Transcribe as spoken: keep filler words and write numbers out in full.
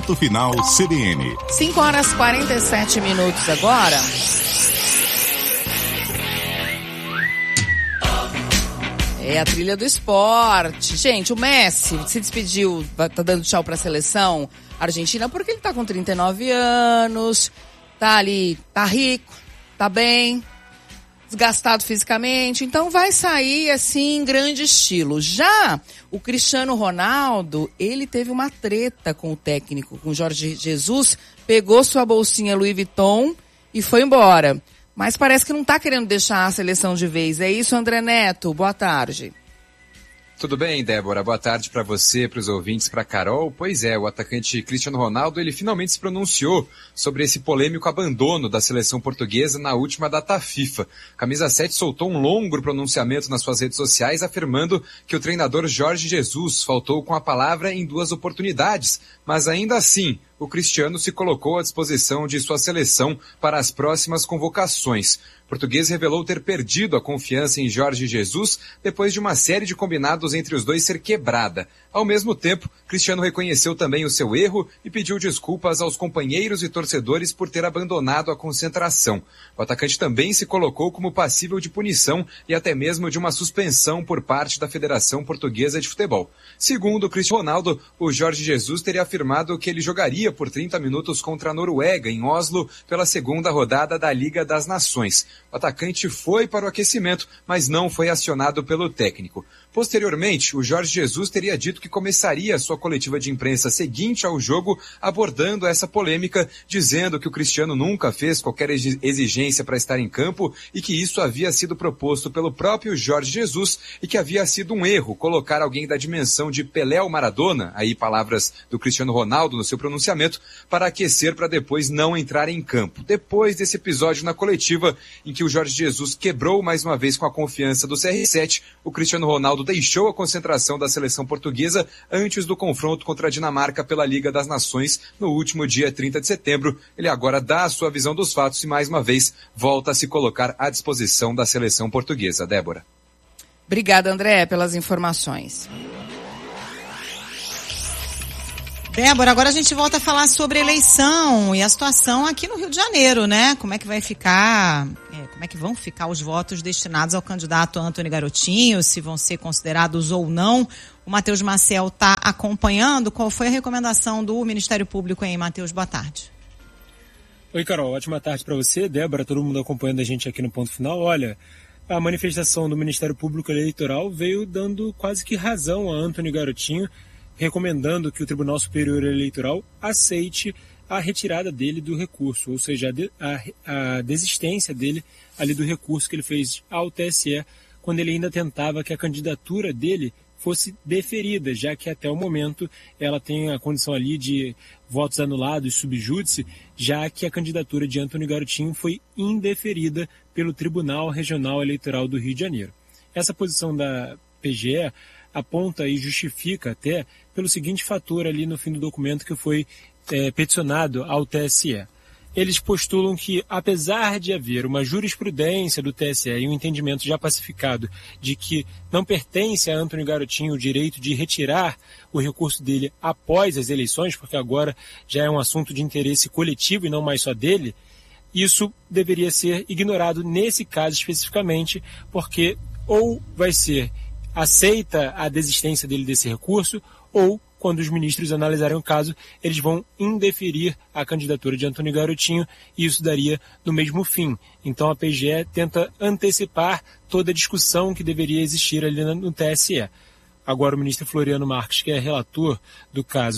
Ponto Final C B N. cinco horas e quarenta e sete minutos agora. É a trilha do esporte. Gente, o Messi se despediu, tá dando tchau pra seleção argentina porque ele tá com trinta e nove anos, tá ali, tá rico, tá bem, desgastado fisicamente, então vai sair assim em grande estilo. Já o Cristiano Ronaldo, ele teve uma treta com o técnico, com o Jorge Jesus, pegou sua bolsinha Louis Vuitton e foi embora. Mas parece que não tá querendo deixar a seleção de vez. É isso, André Neto? Boa tarde. Tudo bem, Débora? Boa tarde para você, para os ouvintes, para Carol. Pois é, o atacante Cristiano Ronaldo, ele finalmente se pronunciou sobre esse polêmico abandono da seleção portuguesa na última data FIFA. Camisa sete soltou um longo pronunciamento nas suas redes sociais, afirmando que o treinador Jorge Jesus faltou com a palavra em duas oportunidades, mas ainda assim, o Cristiano se colocou à disposição de sua seleção para as próximas convocações. O português revelou ter perdido a confiança em Jorge Jesus depois de uma série de combinados entre os dois ser quebrada. Ao mesmo tempo, Cristiano reconheceu também o seu erro e pediu desculpas aos companheiros e torcedores por ter abandonado a concentração. O atacante também se colocou como passível de punição e até mesmo de uma suspensão por parte da Federação Portuguesa de Futebol. Segundo o Cristiano Ronaldo, o Jorge Jesus teria afirmado que ele jogaria por trinta minutos contra a Noruega, em Oslo, pela segunda rodada da Liga das Nações. O atacante foi para o aquecimento, mas não foi acionado pelo técnico. Posteriormente, o Jorge Jesus teria dito que começaria a sua coletiva de imprensa seguinte ao jogo abordando essa polêmica, dizendo que o Cristiano nunca fez qualquer exigência para estar em campo e que isso havia sido proposto pelo próprio Jorge Jesus e que havia sido um erro colocar alguém da dimensão de Pelé ou Maradona, aí palavras do Cristiano Ronaldo no seu pronunciamento, para aquecer para depois não entrar em campo. Depois desse episódio na coletiva em que o Jorge Jesus quebrou mais uma vez com a confiança do C R sete, o Cristiano Ronaldo deixou a concentração da seleção portuguesa antes do confronto contra a Dinamarca pela Liga das Nações no último dia trinta de setembro. Ele agora dá a sua visão dos fatos e mais uma vez volta a se colocar à disposição da seleção portuguesa. Débora. Obrigada, André, pelas informações. Débora, agora a gente volta a falar sobre eleição e a situação aqui no Rio de Janeiro, né? Como é que vai ficar, é, como é que vão ficar os votos destinados ao candidato Antony Garotinho, se vão ser considerados ou não. O Matheus Maciel está acompanhando. Qual foi a recomendação do Ministério Público, hein, Matheus? Boa tarde. Oi, Carol. Ótima tarde para você, Débora, todo mundo acompanhando a gente aqui no Ponto Final. Olha, a manifestação do Ministério Público Eleitoral veio dando quase que razão a Antony Garotinho, recomendando que o Tribunal Superior Eleitoral aceite a retirada dele do recurso, ou seja, a, de, a, a desistência dele ali do recurso que ele fez ao T S E, quando ele ainda tentava que a candidatura dele fosse deferida, já que até o momento ela tem a condição ali de votos anulados sub júdice, já que a candidatura de Antony Garotinho foi indeferida pelo Tribunal Regional Eleitoral do Rio de Janeiro. Essa posição da P G E aponta e justifica até pelo seguinte fator ali no fim do documento que foi é, peticionado ao T S E. Eles postulam que, apesar de haver uma jurisprudência do T S E e um entendimento já pacificado de que não pertence a Antony Garotinho o direito de retirar o recurso dele após as eleições, porque agora já é um assunto de interesse coletivo e não mais só dele, isso deveria ser ignorado nesse caso especificamente, porque ou vai ser aceita a desistência dele desse recurso, ou, quando os ministros analisarem o caso, eles vão indeferir a candidatura de Antony Garotinho e isso daria no mesmo fim. Então a P G E tenta antecipar toda a discussão que deveria existir ali no T S E. Agora o ministro Floriano Marques, que é relator do caso,